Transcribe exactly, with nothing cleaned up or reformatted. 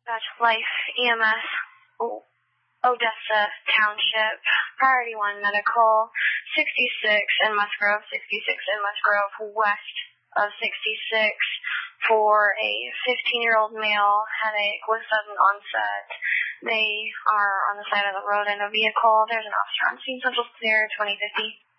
That's Life E M S, o- Odessa Township, Priority one Medical, sixty-six in Musgrove, sixty-six in Musgrove, west of sixty-six, for a fifteen-year-old male, headache with sudden onset. They are on the side of the road in a vehicle. There's an officer on scene, Central Clear, twenty fifty.